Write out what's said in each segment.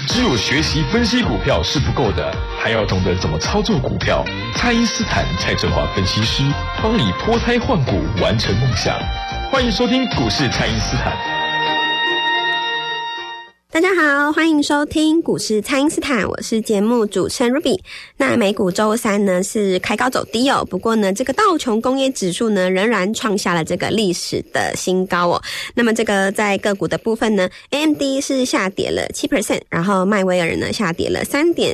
只有学习分析股票是不够的，还要懂得怎么操作股票。蔡因斯坦蔡正华分析师帮你脱胎换骨，完成梦想。欢迎收听股市蔡因斯坦。 大家好，欢迎收听股市蔡因斯坦，我是节目主持人 Ruby。 那美股周三呢是开高走低哦，不过呢这个道琼工业指数呢仍然创下了这个历史的新高哦。那么这个在个股的部分呢， AMD 是下跌了 7%， 然后迈威尔呢下跌了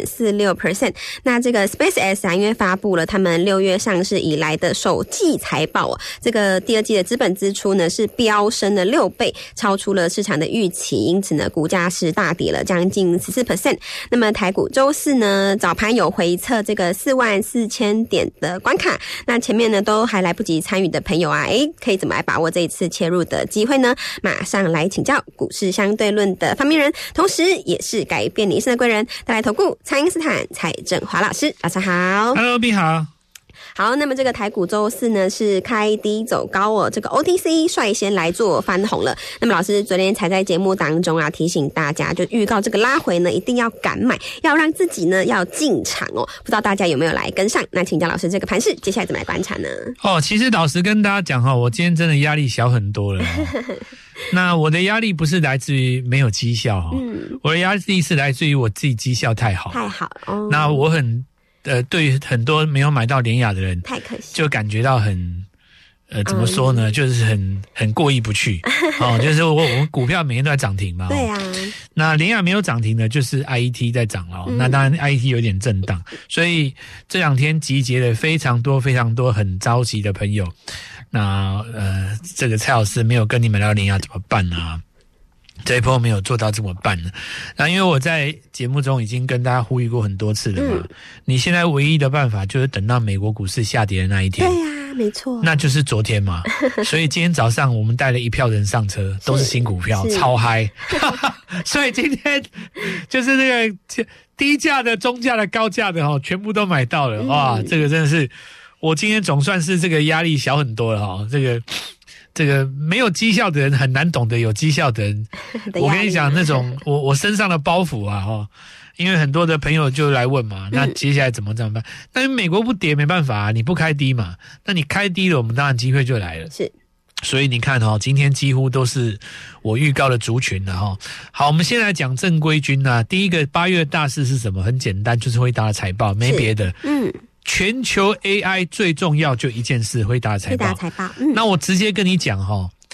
3.46%。 那这个 SpaceX 啊，因为发布了他们6月上市以来的首季财报哦，这个第二季的资本支出呢是飙升了6倍，超出了市场的预期，因此呢股价是大跌了将近 14%。 那么台股周四呢早盘有回测这个44000点的关卡，那前面呢都还来不及参与的朋友啊，可以怎么来把握这一次切入的机会呢？马上来请教股市相对论的发明人，同时也是改变你一生的贵人，带来投顾蔡因斯坦蔡正华老师。早上好。 Hello， 你好。 好，那么这个台股周四呢是开低走高哦，这个 OTC 率先来做翻红了。那么老师昨天才在节目当中啊提醒大家，就预告这个拉回呢一定要敢买，要让自己呢要进场哦。不知道大家有没有来跟上？那请教老师这个盘势接下来怎么来观察呢？ 其实老实跟大家讲我今天真的压力小很多了那我的压力不是来自于没有绩效我的压力是来自于我自己绩效太好哦。 那我很对于很多没有买到联亚的人， 太可惜， 就感觉到很怎么说呢？就是很过意不去就是我们股票每天都在涨停嘛。 对啊。 那联亚没有涨停的，就是 IET 在涨了那当然 IET 有点震荡，所以这两天集结了非常多很着急的朋友。那这个蔡老师没有跟你们聊联亚怎么办啊？这一波没有做到怎么办呢？那因为我在节目中已经跟大家呼吁过很多次了嘛，你现在唯一的办法就是等到美国股市下跌的那一天。 对啊，没错， 那就是昨天嘛。所以今天早上我们带了一票人上车，都是新股票，超嗨。所以今天就是这个低价的、中价的、高价的全部都买到了。哇，这个真的是我今天总算是这个压力小很多了这个没有绩效的人很难懂得有绩效的人。我跟你讲，那种我身上的包袱因为很多的朋友就来问嘛，那接下来怎么办？那美国不跌没办法你不开低嘛，那你开低了，我们当然机会就来了。 是。 所以你看今天几乎都是我预告的族群了好，我们先来讲正规军啊。第一个8月大事是什么？很简单，就是辉达的财报，没别的。全球 AI 最重要就一件事，辉达财报。那我直接跟你讲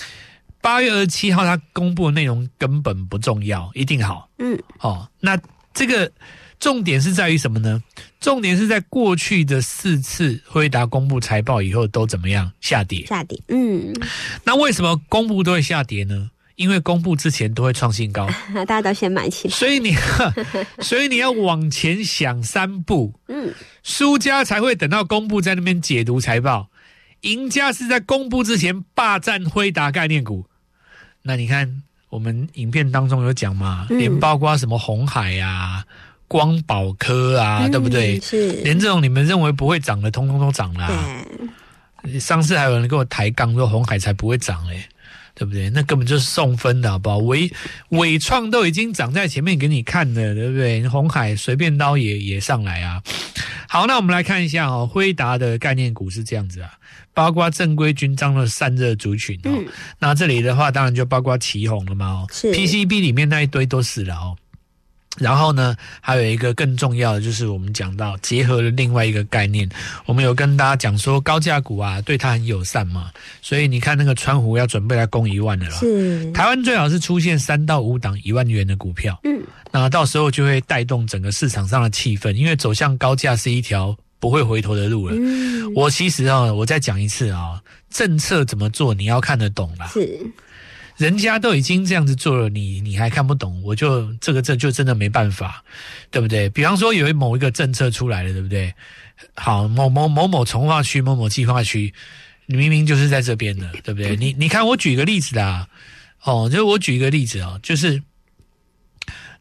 8月27号他公布的内容根本不重要，一定好。那这个重点是在于什么呢？重点是在过去的4次辉达公布财报以后都怎么样？下跌。那为什么公布都会下跌呢？因为公布之前都会创新高， 大家都先买起来， 所以你要往前想3步，输家才会等到公布在那边解读财报，赢家是在公布之前霸占辉达概念股。那你看我们影片当中有讲嘛，连包括什么鸿海啊、光宝科啊，对不对？ 是， 连这种你们认为不会涨的，通通都涨啦。上次还有人跟我抬杠说鸿海才不会涨嘞。对不对？那根本就是送分的好不好？伟创都已经涨在前面给你看了，对不对？鸿海随便刀也上来啊。好，那我们来看一下辉达的概念股是这样子啊，包括正规军当了散热族群那这里的话当然就包括奇鋐了嘛PCB 里面那一堆都是了然后呢，还有一个更重要的就是我们讲到结合了另外一个概念，我们有跟大家讲说高价股啊对它很友善嘛，所以你看那个川湖要准备来攻1万了啦。是，台湾最好是出现3到5档1万元的股票，那到时候就会带动整个市场上的气氛，因为走向高价是一条不会回头的路了。我其实我再讲一次政策怎么做你要看得懂啦。是。人家都已经这样子做了，你还看不懂，我就这就真的没办法，对不对？比方说有某一个政策出来了，对不对？好，某从化区、某某计划区，你明明就是在这边的，对不对？你看我举个例子啦，就是我举一个例子就是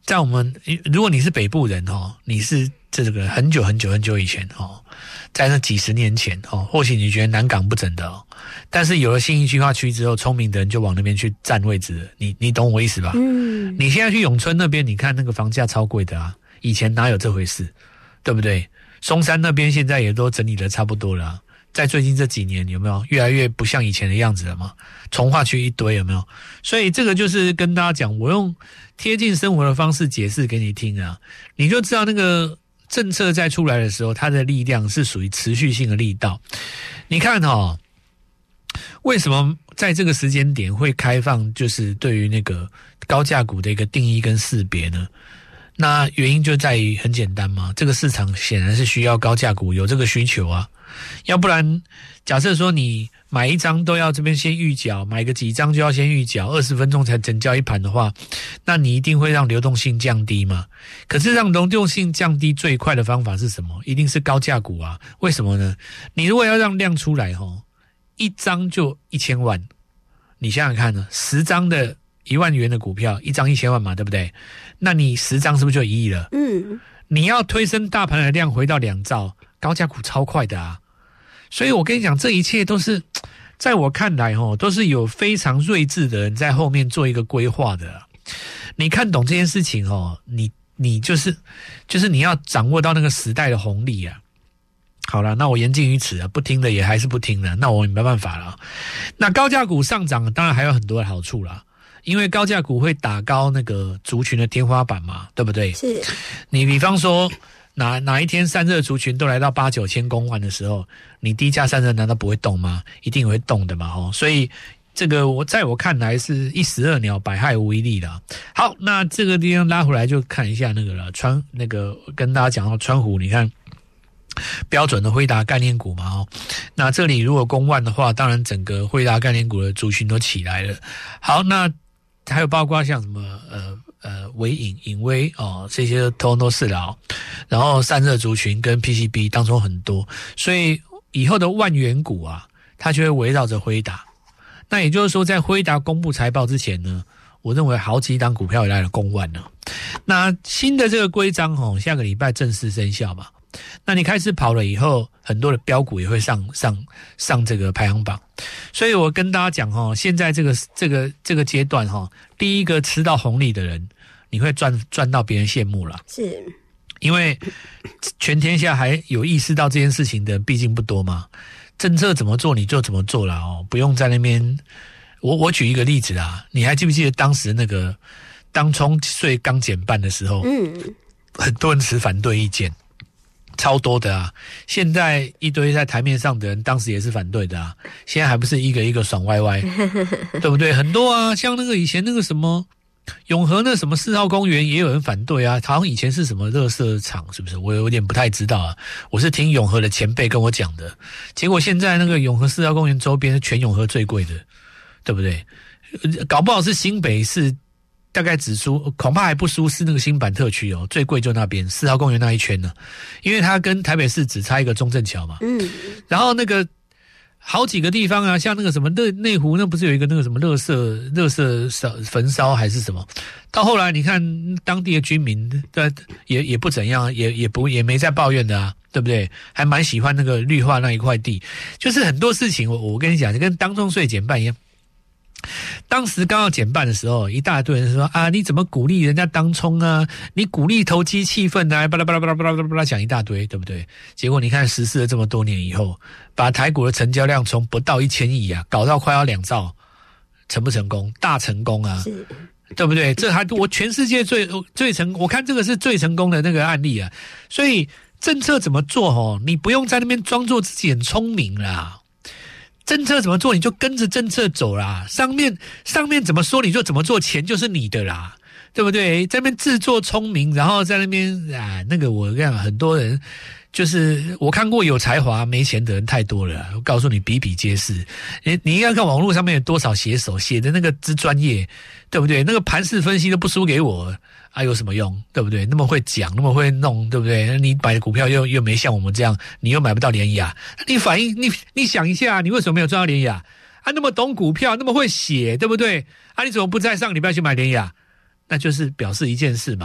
在我们如果你是北部人你是这个很久很久很久以前在那几十年前或许你觉得南港不整的但是有了信义计划区之后，聪明的人就往那边去占位置了，你懂我意思吧？你现在去永春那边，你看那个房价超贵的啊，以前哪有这回事，对不对？松山那边现在也都整理的差不多了啊，在最近这几年有没有越来越不像以前的样子了嘛？重划区一堆有没有？所以这个就是跟大家讲，我用贴近生活的方式解释给你听啊，你就知道那个政策在出来的时候，它的力量是属于持续性的力道。你看为什么在这个时间点会开放，就是对于那个高价股的一个定义跟识别呢？那原因就在于很简单嘛，这个市场显然是需要高价股，有这个需求啊。要不然假设说你买一张都要这边先预缴，买个几张就要先预缴，20分钟才成交一盘的话，那你一定会让流动性降低嘛。可是让流动性降低最快的方法是什么？一定是高价股啊。为什么呢？你如果要让量出来一张就1000万，你想想看呢，10张的1万元的股票，一张1000万嘛，对不对？那你10张是不是就1亿了？你要推升大盘的量回到2兆，高价股超快的啊。所以我跟你讲，这一切都是在我看来都是有非常睿智的人在后面做一个规划的啊。你看懂这件事情你就是你要掌握到那个时代的红利啊。好了，那我言尽于此啊，不听的也还是不听了，那我也没办法了。那高价股上涨当然还有很多的好处啦，因为高价股会打高那个族群的天花板嘛，对不对？是。你比方说哪一天散热族群都来到8-9千公万的时候，你低价散热难道不会动吗？一定会动的嘛所以这个在我看来是一石二鸟，百害无一利啦。好，那这个地方拉回来就看一下那个了，跟大家讲到川湖，你看标准的辉达概念股嘛那这里如果公万的话，当然整个辉达概念股的族群都起来了。好，那还有包括像什么微影微这些通通都是了然后散热族群跟 PCB 当中很多，所以以后的万元股啊，它就会围绕着辉达。那也就是说，在辉达公布财报之前呢，我认为好几档股票也来了公万了。那新的这个规章下个礼拜正式生效嘛。那你开始跑了以后，很多的标股也会上这个排行榜。所以我跟大家讲现在这个阶段第一个吃到红利的人，你会赚到别人羡慕了。是。因为全天下还有意识到这件事情的毕竟不多嘛。政策怎么做你就怎么做啦不用在那边。我举一个例子啦，你还记不记得当时那个当冲税刚减半的时候，很多人持反对意见。超多的啊！现在一堆在台面上的人，当时也是反对的啊。现在还不是一个一个爽歪歪，对不对？很多啊，像那个以前那个什么永和那什么4号公园也有人反对啊，好像以前是什么垃圾场，是不是？我有点不太知道啊。我是听永和的前辈跟我讲的，结果现在那个永和4号公园周边是全永和最贵的，对不对？搞不好是新北市。大概只输，恐怕还不输是那个新版特区最贵就那边4号公园那一圈呢，因为它跟台北市只差一个中正桥嘛。然后那个好几个地方啊，像那个什么内湖，那不是有一个那个什么垃圾焚烧还是什么？到后来你看当地的居民也不怎样，也没在抱怨的啊，对不对？还蛮喜欢那个绿化那一块地，就是很多事情我跟你讲，就跟当冲税减半一样。当时刚要减半的时候，一大堆人说啊，你怎么鼓励人家当冲啊？你鼓励投机气氛啊，巴拉巴拉巴拉巴拉巴拉讲一大堆，对不对？结果你看实施了这么多年以后，把台股的成交量从不到1000亿啊，搞到快要2兆，成不成功？大成功啊！对不对？这还我全世界最成，我看这个是最成功的那个案例啊。所以政策怎么做你不用在那边装作自己很聪明啦。政策怎么做你就跟着政策走啦，上面怎么说你就怎么做，钱就是你的啦，对不对？在那边自作聪明，然后在那边那个我跟你讲，很多人就是我看过有才华没钱的人太多了，我告诉你比比皆是。你应该看网络上面有多少写手写的那个之专业，对不对？那个盘势分析都不输给我啊，有什么用？对不对？那么会讲，那么会弄，对不对？你买的股票又没像我们这样，你又买不到联亚，你想一下，你为什么没有赚到联亚？那么懂股票，那么会写，对不对？你怎么不在上礼拜去买联亚？那就是表示一件事嘛，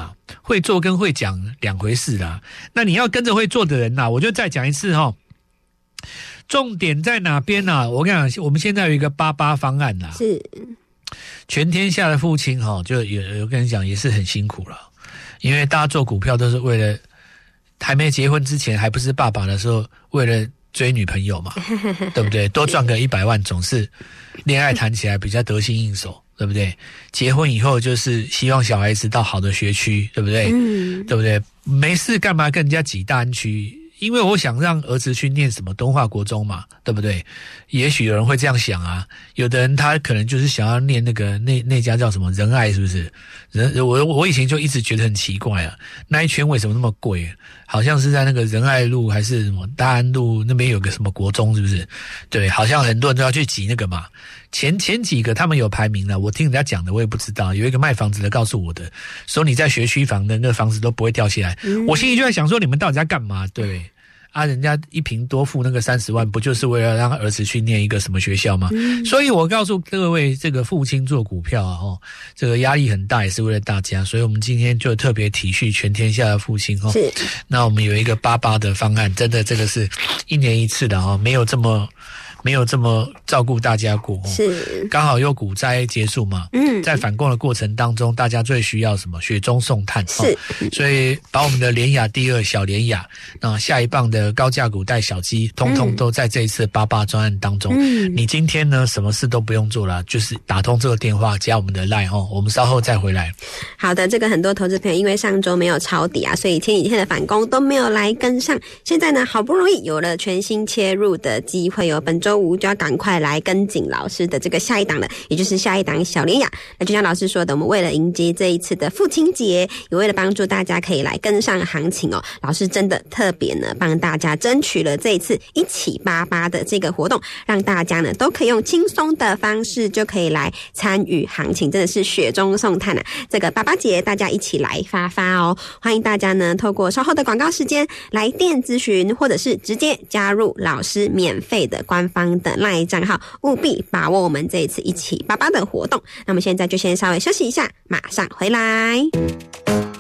会做跟会讲两回事啦。那你要跟着会做的人啦，我就再讲一次齁。重点在哪边啊？我跟你讲，我们现在有一个88方案啦， 是全天下的父亲齁，就有跟你讲也是很辛苦了，因为大家做股票都是为了还没结婚之前，还不是爸爸的时候，为了追女朋友嘛，对不对？多赚个100万，总是恋爱谈起来比较得心应手，对不对？结婚以后就是希望小孩子到好的学区，对不对？对不对？没事干嘛跟人家挤大安区？因为我想让儿子去念什么东华国中嘛，对不对？也许有人会这样想啊，有的人他可能就是想要念那家叫什么仁爱，是不是？我以前就一直觉得很奇怪啊，那一圈为什么那么贵？好像是在那个仁爱路还是什么大安路那边有个什么国中，是不是？对，好像很多人都要去挤那个嘛。前几个他们有排名了，我听人家讲的，我也不知道。有一个卖房子的告诉我的，说你在学区房的那个房子都不会掉下来。我心里就在想说，你们到底在干嘛？对。啊，人家一坪多付那个30万，不就是为了让儿子去念一个什么学校吗？所以我告诉各位，这个父亲做股票啊，这个压力很大，也是为了大家。所以我们今天就特别体恤全天下的父亲哦。是。那我们有一个88的方案，真的这个是1年1次的哦，没有这么照顾大家过，是刚好又股灾结束嘛，在反攻的过程当中，大家最需要什么？雪中送炭，是，所以把我们的联亚第2小联亚，下一棒的高价股带小鸡，通通都在这一次88专案当中。你今天呢，什么事都不用做了，就是打通这个电话，加我们的 LINE 哦，我们稍后再回来。 好的，这个很多投资朋友因为上周没有抄底啊，所以前几天的反攻都没有来跟上，现在呢，好不容易有了全新切入的机会哦，本周5就要赶快来跟紧老师的这个下一档了，也就是下一档小联亚。那就像老师说的，我们为了迎接这一次的父亲节，也为了帮助大家可以来跟上行情哦，老师真的特别呢帮大家争取了这一次一起88的这个活动，让大家呢都可以用轻松的方式就可以来参与行情，真的是雪中送炭啊！这个88节大家一起来发发哦，欢迎大家呢透过稍后的广告时间来电咨询，或者是直接加入老师免费的官方的LINE 账号，务必把握我们这一次一起88的活动。那么现在就先稍微休息一下，马上回来。